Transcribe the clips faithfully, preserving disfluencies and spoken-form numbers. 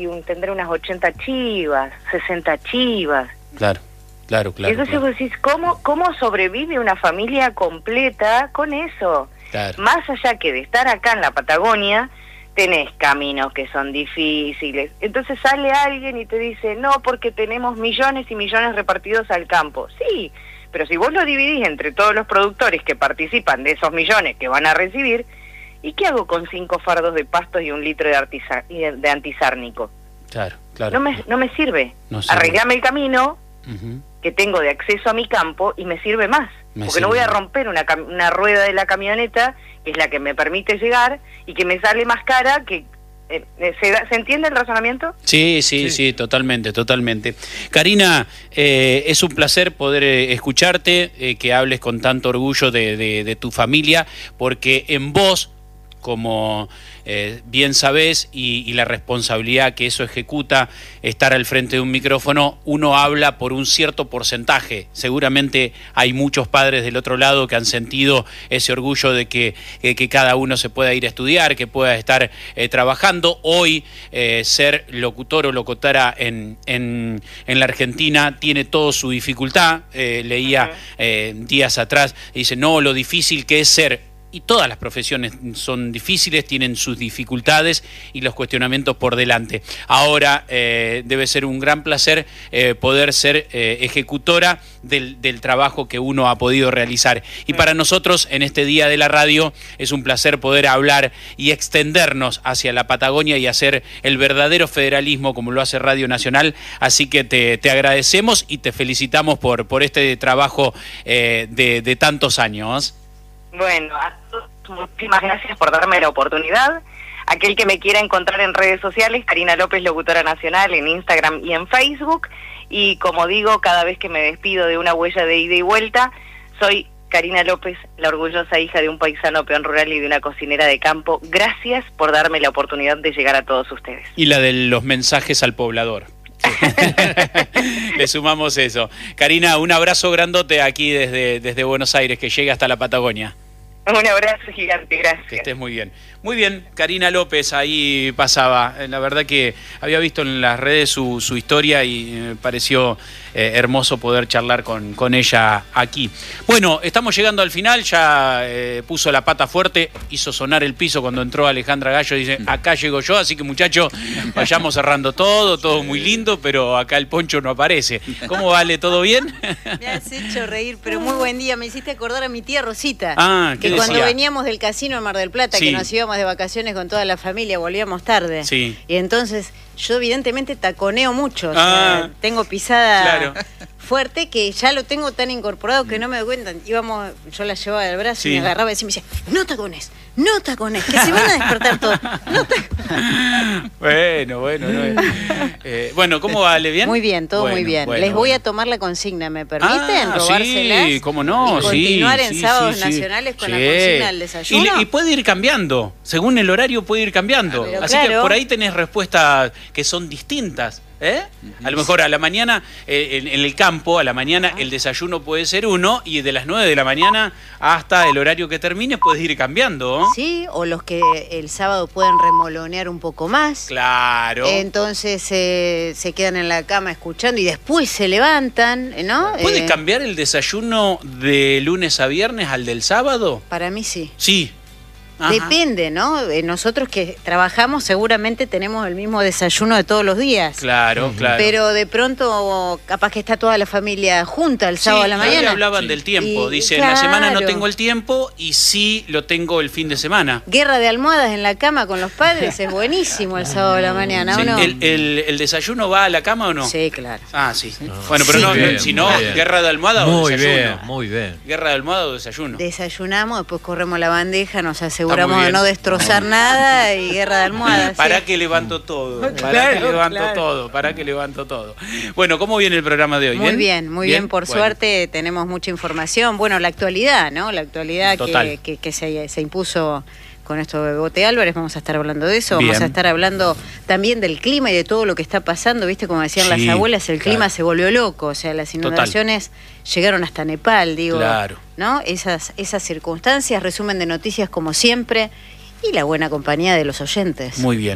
un, tendré unas ochenta chivas, sesenta chivas. Claro, claro, claro. Entonces claro. vos decís, ¿cómo, ¿cómo sobrevive una familia completa con eso? Claro. Más allá que de estar acá en la Patagonia, tenés caminos que son difíciles. Entonces sale alguien y te dice, no, porque tenemos millones y millones repartidos al campo. Sí, pero si vos lo dividís entre todos los productores que participan de esos millones que van a recibir, ¿y qué hago con cinco fardos de pasto y un litro de, artisa, de antizárnico? Claro, claro. No me, no me sirve. No sirve. Arreglame el camino uh-huh. que tengo de acceso a mi campo y me sirve más. Me porque sirve. no voy a romper una, una rueda de la camioneta, que es la que me permite llegar, y que me sale más cara que... Eh, ¿se, da, ¿Se entiende el razonamiento? Sí, sí, sí, sí, totalmente, totalmente. Karina, eh, es un placer poder eh, escucharte, eh, que hables con tanto orgullo de, de, de tu familia, porque en vos, como eh, bien sabés, y, y la responsabilidad que eso ejecuta, estar al frente de un micrófono, uno habla por un cierto porcentaje. Seguramente hay muchos padres del otro lado que han sentido ese orgullo de que, de que cada uno se pueda ir a estudiar, que pueda estar eh, trabajando. Hoy eh, ser locutor o locutora en, en, en la Argentina tiene toda su dificultad. Eh, leía uh-huh. eh, días atrás, dice, no, lo difícil que es ser... Y todas las profesiones son difíciles, tienen sus dificultades y los cuestionamientos por delante. Ahora eh, debe ser un gran placer eh, poder ser eh, ejecutora del, del trabajo que uno ha podido realizar. Y para nosotros, en este día de la radio, es un placer poder hablar y extendernos hacia la Patagonia y hacer el verdadero federalismo como lo hace Radio Nacional. Así que te, te agradecemos y te felicitamos por, por este trabajo eh, de, de tantos años. Bueno, a todos, muchísimas gracias por darme la oportunidad. Aquel que me quiera encontrar en redes sociales, Karina López, locutora nacional, en Instagram y en Facebook. Y como digo, cada vez que me despido de una huella de ida y vuelta, soy Karina López, la orgullosa hija de un paisano peón rural y de una cocinera de campo. Gracias por darme la oportunidad de llegar a todos ustedes. Y la de los mensajes al poblador. Le sumamos eso. Karina, un abrazo grandote aquí desde, desde Buenos Aires, que llega hasta la Patagonia. Un abrazo gigante, gracias. Que estés muy bien. Muy bien, Karina López ahí pasaba. La verdad que había visto en las redes su, su historia y me pareció eh, hermoso poder charlar con, con ella aquí. Bueno, estamos llegando al final, ya eh, puso la pata fuerte, hizo sonar el piso cuando entró Alejandra Gallo, dice, acá llego yo, así que muchachos, vayamos cerrando todo, todo muy lindo, pero acá el poncho no aparece. ¿Cómo vale? ¿Todo bien? Me has hecho reír, pero muy buen día. Me hiciste acordar a mi tía Rosita, ah, que ¿qué cuando decía? veníamos del casino en Mar del Plata, sí. que nos íbamos de vacaciones con toda la familia, volvíamos tarde. Sí. Y entonces yo evidentemente taconeo mucho, o ah, sea, tengo pisada claro. fuerte que ya lo tengo tan incorporado que no me doy cuenta. Íbamos, yo la llevaba del brazo sí. y me agarraba y me decía, no tacones, no tacones, que se van a despertar todos. No bueno, bueno, no, eh, bueno, ¿cómo va, Ale? ¿Bien? Muy bien, todo bueno, muy bien. Bueno, Les voy bueno. a tomar la consigna, ¿me permiten? Ah, robárselas. Sí, cómo no, y continuar sí, en sí, sábados sí, sí. nacionales con sí. la consigna del desayuno. Y, y puede ir cambiando, según el horario puede ir cambiando. Pero Así claro. que por ahí tenés respuestas que son distintas. ¿Eh? A lo mejor a la mañana, eh, en, en el campo, a la mañana el desayuno puede ser uno y de las nueve de la mañana hasta el horario que termine puedes ir cambiando. ¿No? Sí, o los que el sábado pueden remolonear un poco más. Claro. Entonces eh, se quedan en la cama escuchando y después se levantan, ¿no? ¿Puede eh, cambiar el desayuno de lunes a viernes al del sábado? Para mí sí. Sí. Ajá. Depende, ¿no? Nosotros que trabajamos seguramente tenemos el mismo desayuno de todos los días. Claro, uh-huh. claro. Pero de pronto capaz que está toda la familia junta el sábado sí, a la mañana. hablaban sí. del tiempo. Y, Dice, claro. en la semana no tengo el tiempo y sí lo tengo el fin de semana. Guerra de almohadas en la cama con los padres es buenísimo el sábado a la mañana, sí. ¿o no? ¿El, el, ¿El desayuno va a la cama o no? Sí, claro. Ah, sí. sí. Bueno, pero sí. no, bien, si no, bien. guerra de almohada o muy desayuno. Bien, muy bien. Guerra de almohada o desayuno. Desayunamos, después corremos la bandeja, nos aseguramos de bien. no destrozar nada y guerra de almohadas. Para ¿sí? que levanto todo. Para claro, que levanto claro. todo. Para que levanto todo. Bueno, ¿cómo viene el programa de hoy? Muy bien, muy bien, bien por bueno. suerte tenemos mucha información. Bueno, la actualidad, ¿no? La actualidad Total. que, que, que se, se impuso con esto de Bebote Álvarez, vamos a estar hablando de eso, bien. Vamos a estar hablando también del clima y de todo lo que está pasando, ¿viste? Como decían sí, las abuelas, el clima claro. se volvió loco, o sea, las inundaciones Total. Llegaron hasta Nepal, digo, claro. ¿no? Esas, esas circunstancias, resumen de noticias como siempre y la buena compañía de los oyentes. Muy bien.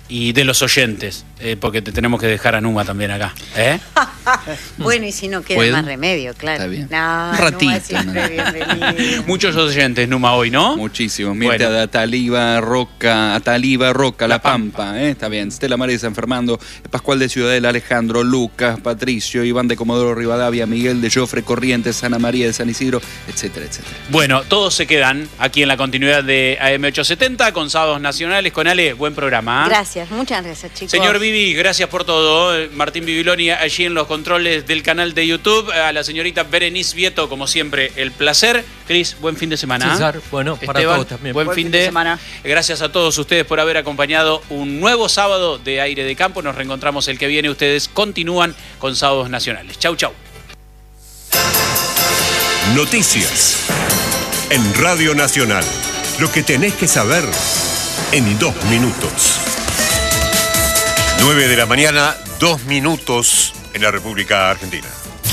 y de los oyentes, eh, porque te tenemos que dejar a Numa también acá. ¿eh? Bueno, y si no queda ¿Puedo? más remedio, claro. Está bien. No, Un ratito, Numa siempre ¿no? bienvenido. Muchos oyentes, Numa, hoy, ¿no? Muchísimo. Mirta Bueno. de Ataliba, Roca, Ataliba, Roca, La, La Pampa, Pampa. ¿eh? Está bien. Estela María de San Fernando, Pascual de Ciudadela, Alejandro, Lucas, Patricio, Iván de Comodoro Rivadavia, Miguel de Jofre Corrientes, Ana María de San Isidro, etcétera, etcétera. Bueno, todos se quedan aquí en la continuidad de A M ochocientos setenta con Sábados Nacionales. Con Ale, buen programa. ¿eh? Gracias, muchas gracias, chicos. Señor Vivi, gracias por todo. Martín Bibiloni allí en los controles del canal de YouTube. A la señorita Berenice Vieto, como siempre, el placer. Cris, buen fin de semana. César, bueno, para Esteban, todos también. Buen, Buen fin, fin de, de semana. Gracias a todos ustedes por haber acompañado un nuevo sábado de Aire de Campo. Nos reencontramos el que viene. Ustedes continúan con Sábados Nacionales. Chau, chau. Noticias en Radio Nacional. Lo que tenés que saber en dos minutos. nueve de la mañana, dos minutos en la República Argentina.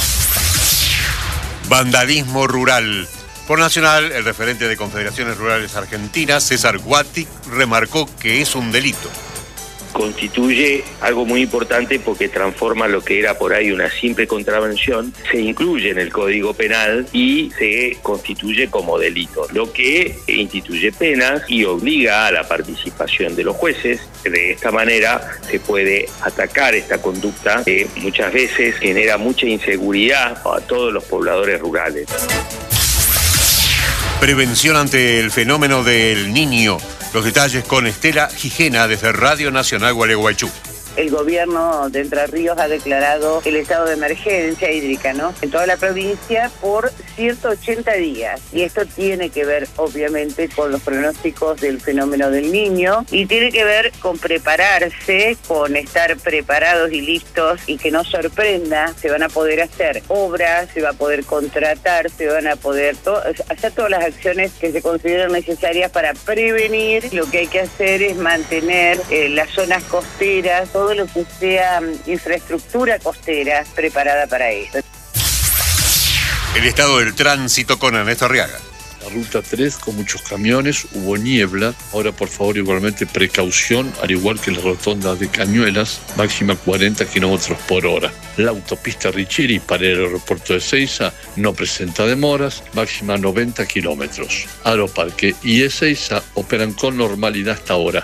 Vandalismo rural. Por Nacional, el referente de Confederaciones Rurales Argentinas, César Guati, remarcó que es un delito. Constituye algo muy importante porque transforma lo que era por ahí una simple contravención, se incluye en el Código Penal y se constituye como delito, lo que instituye penas y obliga a la participación de los jueces. De esta manera se puede atacar esta conducta que muchas veces genera mucha inseguridad a todos los pobladores rurales. Prevención ante el fenómeno del Niño. Los detalles con Estela Gijena desde Radio Nacional Gualeguaychú. El gobierno de Entre Ríos ha declarado el estado de emergencia hídrica, ¿no?, en toda la provincia por ciento ochenta días. Y esto tiene que ver, obviamente, con los pronósticos del fenómeno del Niño y tiene que ver con prepararse, con estar preparados y listos y que no sorprenda. Se van a poder hacer obras, se va a poder contratar, se van a poder to- hacer todas las acciones que se consideran necesarias para prevenir. Lo que hay que hacer es mantener eh, las zonas costeras, todo lo que sea um, infraestructura costera preparada para eso. El estado del tránsito con Ernesto Arriaga. La ruta tres con muchos camiones, hubo niebla. Ahora, por favor, igualmente precaución, al igual que la rotonda de Cañuelas, máxima cuarenta kilómetros por hora. La autopista Richiri para el aeropuerto de Seiza no presenta demoras, máxima noventa kilómetros. Aeroparque y Ezeiza operan con normalidad hasta ahora.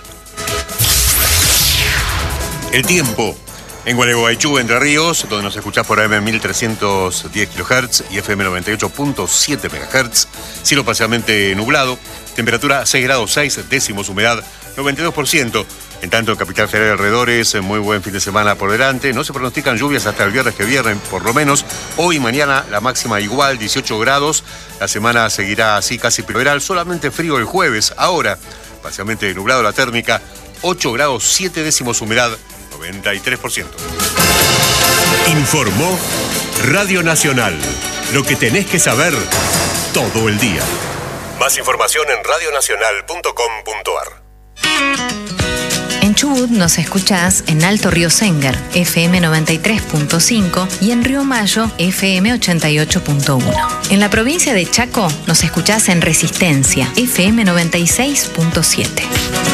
El tiempo en Gualeguaychú, Entre Ríos, donde nos escuchás por A M mil trescientos diez kilohertz y F M noventa y ocho punto siete megahertz. Cielo parcialmente nublado. Temperatura seis grados seis décimos, humedad noventa y dos por ciento. En tanto, en Capital Federal y alrededores, muy buen fin de semana por delante. No se pronostican lluvias hasta el viernes que viene, por lo menos. Hoy y mañana la máxima igual, dieciocho grados. La semana seguirá así, casi primaveral. Solamente frío el jueves. Ahora, parcialmente nublado la térmica, ocho grados siete décimos, humedad noventa y tres por ciento. Informó Radio Nacional. Lo que tenés que saber todo el día. Más información en radio nacional punto com punto a r. En Chubut nos escuchás en Alto Río Sengar, F M noventa y tres punto cinco, y en Río Mayo, F M ochenta y ocho punto uno. En la provincia de Chaco nos escuchás en Resistencia, F M noventa y seis punto siete.